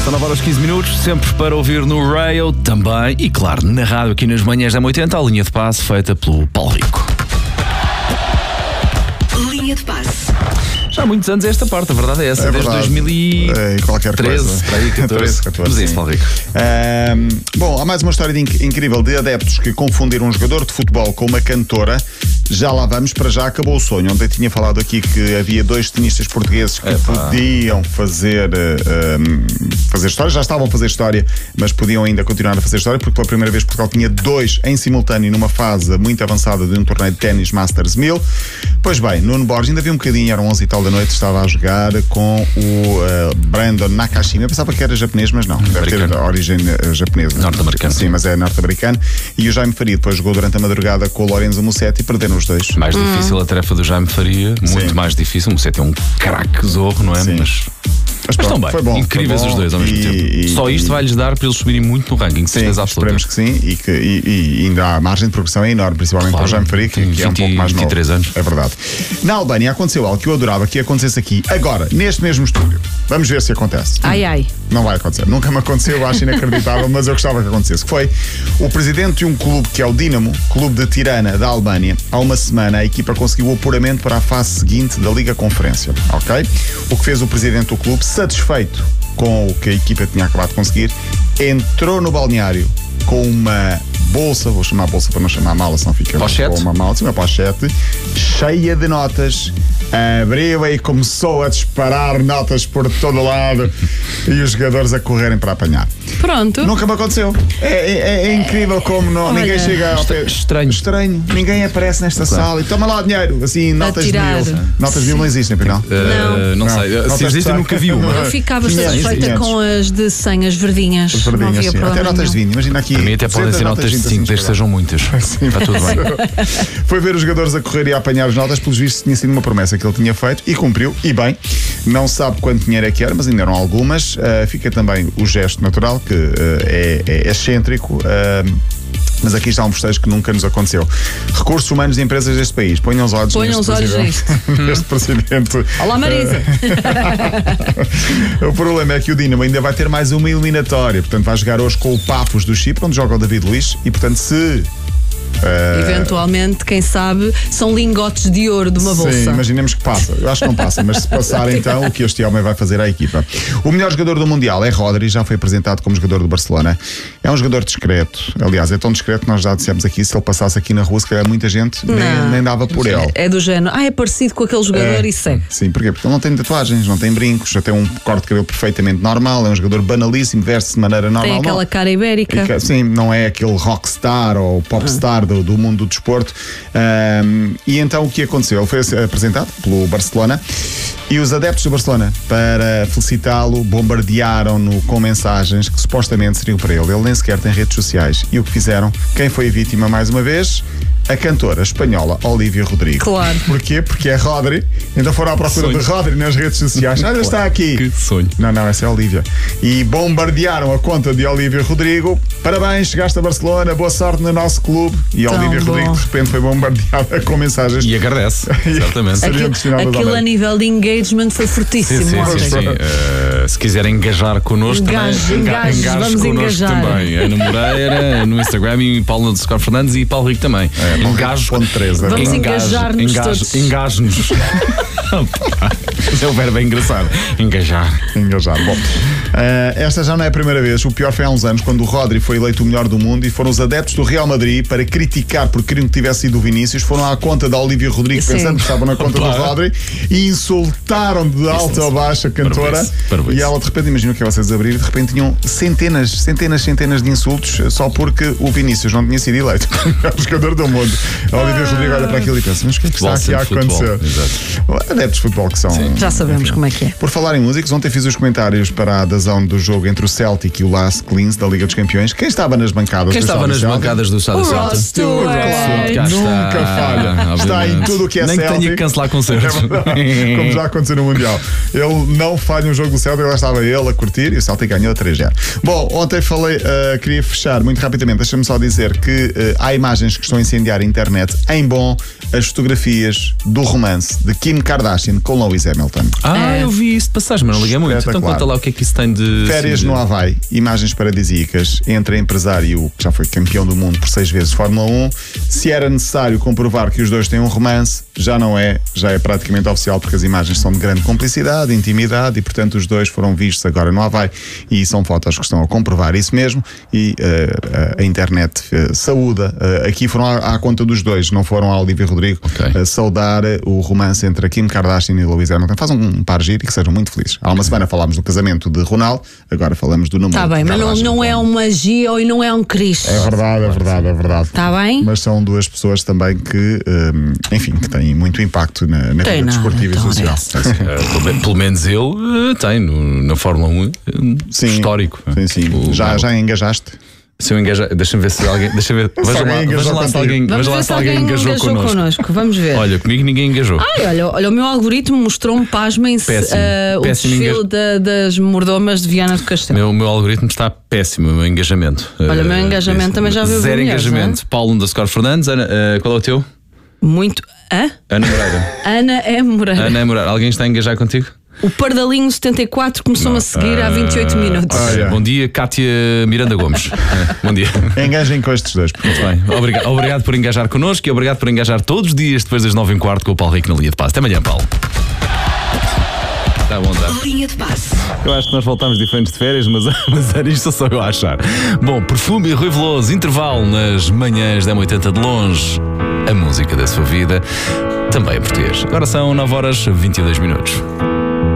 São 9 horas 15 minutos, sempre para ouvir no Rail também e, claro, na rádio aqui nas manhãs da M80, a linha de passe feita pelo Paulo Rico. Linha de passe. Já há muitos anos esta parte, a verdade é essa, desde 2013, qualquer coisa. para aí, 14. Mas é isso, Paulo Rico. Bom, há mais uma história incrível de adeptos que confundiram um jogador de futebol com uma cantora. Já lá vamos, para já acabou o sonho. Ontem tinha falado aqui que havia 2 tenistas portugueses que podiam fazer história, já estavam a fazer história, mas podiam ainda continuar a fazer história, porque pela primeira vez Portugal tinha 2 em simultâneo numa fase muito avançada de um torneio de ténis Masters 1000. Pois bem, Nuno Borges, ainda havia um bocadinho, eram 11 e tal da noite, estava a jogar com o Brandon Nakashima. Eu pensava que era japonês, mas não, deve ter origem japonesa. Norte-americano. Sim, mas é norte-americano. E o Jaime Faria depois jogou durante a madrugada com o Lorenzo Musetti e perderam os dois. Mais difícil a tarefa do Jaime Faria, muito mais difícil. O Musetti é um craque zorro, não é? Sim. Mas estão bem, foi bom, incríveis os dois ao mesmo tempo. Só isto vai-lhes dar para eles subirem muito no ranking, certeza absoluta. Esperemos que sim, e ainda a margem de progressão é enorme, principalmente para o Jaime Faria, que é um pouco mais novo. 23 anos. É verdade. Na Albânia aconteceu algo que eu adorava que acontecesse aqui, agora, neste mesmo estúdio. Vamos ver se acontece. Ai. Não vai acontecer. Nunca me aconteceu, eu acho inacreditável, mas eu gostava que acontecesse. Que foi o presidente de um clube que é o Dinamo, clube de Tirana, da Albânia. Há uma semana a equipa conseguiu o apuramento para a fase seguinte da Liga Conferência. Ok? O que fez o presidente do clube, satisfeito com o que a equipa tinha acabado de conseguir, entrou no balneário com uma bolsa, vou chamar bolsa para não chamar mala, senão fica pochete. Com uma mala, sim, uma pochete cheia de notas. Abriu e começou a disparar notas por todo lado e os jogadores a correrem para apanhar. Pronto. Nunca me aconteceu. É incrível como ninguém chega ao pé. Estranho. Ninguém aparece nesta sala e toma lá dinheiro. Assim, notas de 1000. Notas de 1000 não existem, afinal. Não sei. Se existem, nunca vi uma. Eu ficava satisfeita com as de 100, as verdinhas. Não havia problema. Até notas de 20. Imagina aqui. Para mim até podem ser notas de 5, desde que sejam muitas. Está tudo bem. Foi ver os jogadores a correr e a apanhar as notas, pelos vistos tinha sido uma promessa que ele tinha feito e cumpriu, e bem. Não sabe quanto dinheiro é que era, mas ainda eram algumas. Fica também o gesto natural, que é excêntrico. Mas aqui está um festejo que nunca nos aconteceu. Recursos humanos de empresas deste país. Ponham os olhos nisto. Neste presidente. Olá, Marisa. O problema é que o Dinamo ainda vai ter mais uma eliminatória. Portanto, vai jogar hoje com o Papos do Chipre, onde joga o David Luiz. E, portanto, se... eventualmente, quem sabe, são lingotes de ouro de uma bolsa. Sim, imaginemos que passa. Eu acho que não passa, mas se passar, então, o que este homem vai fazer à equipa? O melhor jogador do Mundial é Rodri, já foi apresentado como jogador do Barcelona. É um jogador discreto. Aliás, é tão discreto que nós já dissemos aqui, se ele passasse aqui na rua, se calhar muita gente nem dava por ele. É do género. É parecido com aquele jogador e segue. Sim, porquê? Porque ele não tem tatuagens, não tem brincos, já tem um corte de cabelo perfeitamente normal, é um jogador banalíssimo, veste-se de maneira normal. Tem aquela cara ibérica. Sim, não é aquele rockstar ou popstar do mundo do desporto. E então o que aconteceu? Ele foi apresentado pelo Barcelona e os adeptos do Barcelona, para felicitá-lo, bombardearam-no com mensagens que supostamente seriam para ele. Ele nem sequer tem redes sociais. E o que fizeram? Quem foi a vítima mais uma vez? A cantora espanhola Olivia Rodrigo. Claro. Porquê? Porque é Rodri. Então foram à procura de Rodri nas redes sociais. Olha, está aqui. Que sonho. Não, essa é a Olivia. E bombardearam a conta de Olivia Rodrigo. Parabéns, chegaste a Barcelona, boa sorte no nosso clube. E a Olivia Rodrigo de repente foi bombardeada com mensagens. E agradece, certamente. Aquilo a nível de engagement foi fortíssimo. Sim. Se quiserem engajar connosco, engaje, vamos connosco engajar. também. Ana Moreira no Instagram e Paulo Underscore Fernandes e Paulo Rico também. Engajo. Vamos engajar-nos todos. Engaje-nos. É o verbo engraçado. Engajar. Bom, esta já não é a primeira vez. O pior foi há uns anos, quando o Rodri foi eleito o melhor do mundo e foram os adeptos do Real Madrid para criticar, porque queriam que tivesse sido o Vinícius, foram à conta da Olivia Rodrigo, pensando que estavam na conta do Rodri, e insultaram de alto a baixo a cantora. E ela de repente, imagina que vocês abrir, e de repente tinham centenas de insultos só porque o Vinícius não tinha sido eleito o melhor jogador do mundo. A Olivia Rodrigo olha para aquilo e pensa, mas o que é que está aqui a acontecer? Adeptos de futebol que são. Já sabemos como é que é. Por falar em músicos, ontem fiz os comentários para a DAZN do jogo entre o Celtic e o Lask Linz da Liga dos Campeões. Quem estava nas bancadas do Estádio Celtic? Rod Stewart. Nunca falha. Está em tudo o que é Nem Celtic. Nem tenha que cancelar concertos. Como já aconteceu no Mundial. Ele não falha um jogo do Celtic, lá estava ele a curtir e o Celtic ganhou 3-0. Bom, ontem queria fechar muito rapidamente. Deixa-me só dizer que há imagens que estão a incendiar a internet em bom as fotografias do romance de Kim Kardashian com Lewis Hamilton. Eu vi isso de passagem, mas não liguei muito. Então conta lá o que é que isso tem de... Férias no Havaí, imagens paradisíacas entre empresário que já foi campeão do mundo por 6 vezes Fórmula 1. Se era necessário comprovar que os dois têm um romance, já não é, já é praticamente oficial, porque as imagens são de grande cumplicidade, intimidade, e portanto os dois foram vistos agora no Havaí, e são fotos que estão a comprovar isso mesmo, e a internet saúda. Aqui foram à conta dos dois, não foram a Olivia Rodrigo, saudar o romance entre a Kim Kardashian e Lewis Hamilton. Faz um par giro e que sejam muito felizes. Há uma semana falámos do casamento de Ronaldo, agora falamos do namoro. Está bem, mas não é uma Gio e não é um Cris. É verdade, é verdade, é verdade. Está bem? Mas são duas pessoas também que, enfim, que têm muito impacto na vida desportiva e social. Pelo menos ele tem na Fórmula 1 histórico. Sim. Já engajaste? Se eu engajar, deixa-me ver se alguém. Veja lá se alguém engajou connosco. Vamos ver. Olha, comigo ninguém engajou. Olha, o meu algoritmo mostrou-me, pasmem-se, o desfile das mordomas de Viana do Castelo. O meu algoritmo está péssimo, o meu engajamento. Olha, o meu engajamento também já viu. Zero engajamento. Paulo_Fernandes, qual é o teu? Muito. Ana Moreira. Ana Moreira. Alguém está a engajar contigo? O Pardalinho 74 começou-me a seguir há 28 minutos. Bom dia, Cátia Miranda Gomes. Bom dia. Engajem com estes dois. Muito bem. Obrigado por engajar connosco e obrigado por engajar todos os dias depois das 9h15 com o Paulo Rico na linha de passe. Até amanhã, Paulo. Está bom, tá. Linha de passe. Eu acho que nós voltámos diferentes de férias, mas era isto só eu a achar. Bom, Perfume e Rui Veloso, intervalo nas manhãs da M80 de longe. A música da sua vida, também em português. Agora são 9h22.